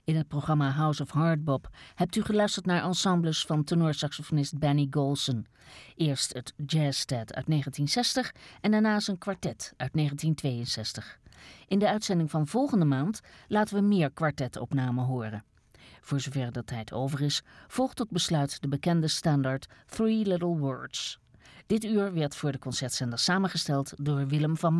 In het programma House of Hardbop hebt u geluisterd naar ensembles van tenorsaxofonist Benny Golson. Eerst het Jazztet uit 1960 en daarna zijn kwartet uit 1962. In de uitzending van volgende maand laten we meer kwartetopnamen horen. Voor zover de tijd over is, volgt tot besluit de bekende standaard Three Little Words. Dit uur werd voor de concertzender samengesteld door Willem van